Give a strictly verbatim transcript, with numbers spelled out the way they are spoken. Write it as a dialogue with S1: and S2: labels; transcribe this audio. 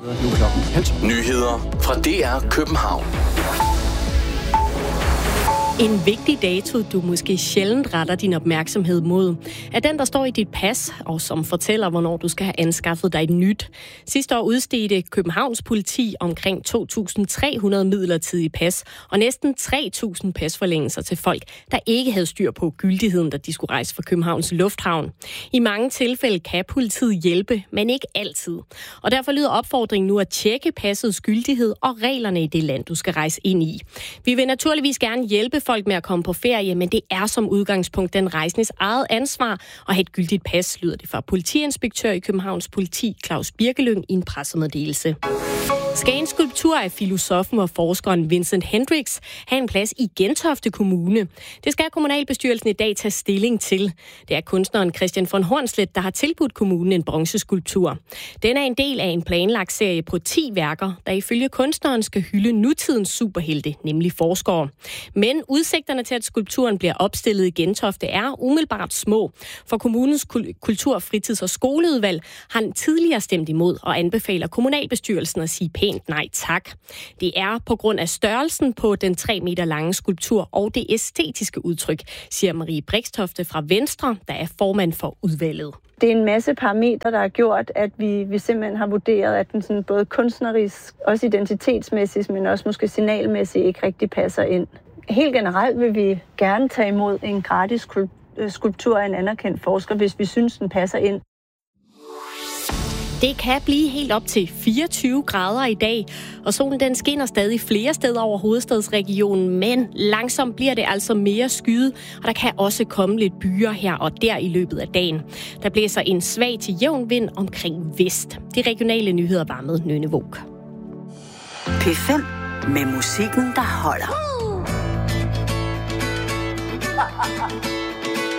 S1: Nyheder fra D R København.
S2: En vigtig dato, du måske sjældent retter din opmærksomhed mod, er den, der står i dit pas, og som fortæller, hvornår du skal have anskaffet dig et nyt. Sidste år udstedte Københavns politi omkring to tusind tre hundrede midlertidige pas, og næsten tre tusind pasforlængelser til folk, der ikke havde styr på gyldigheden, da de skulle rejse fra Københavns Lufthavn. I mange tilfælde kan politiet hjælpe, men ikke altid. Og derfor lyder opfordringen nu at tjekke passets gyldighed og reglerne i det land, du skal rejse ind i. Vi vil naturligvis gerne hjælpe folk med at komme på ferie, men det er som udgangspunkt den rejsendes eget ansvar at have et gyldigt pas, lyder det fra politiinspektør i Københavns Politi, Claus Birkelyng, i en pressemeddelelse. Skal en skulptur af filosofen og forskeren Vincent Hendricks have en plads i Gentofte Kommune? Det skal kommunalbestyrelsen i dag tage stilling til. Det er kunstneren Christian von Hornslet, der har tilbudt kommunen en bronzeskulptur. Den er en del af en planlagt serie på ti værker, der ifølge kunstneren skal hylde nutidens superhelte, nemlig forskere. Men udsigterne til, at skulpturen bliver opstillet i Gentofte, er umiddelbart små. For kommunens kultur-, fritids- og skoleudvalg har han tidligere stemt imod og anbefaler kommunalbestyrelsen at sige pænt nej tak. Det er på grund af størrelsen på den tre meter lange skulptur og det æstetiske udtryk, siger Marie Brikstofte fra Venstre, der er formand for udvalget.
S3: Det er en masse parametre, der har gjort, at vi, vi simpelthen har vurderet, at den sådan både kunstnerisk, også identitetsmæssigt, men også måske signalmæssigt ikke rigtig passer ind. Helt generelt vil vi gerne tage imod en gratis skulptur af en anerkendt forsker, hvis vi synes, den passer ind.
S2: Det kan blive helt op til fireogtyve grader i dag, og solen den skinner stadig flere steder over hovedstadsregionen, men langsomt bliver det altså mere skyet, og der kan også komme lidt byer her og der i løbet af dagen. Der blæser en svag til jævn vind omkring vest. De regionale nyheder var med Nynne Våg.
S4: P fem med musikken, der holder.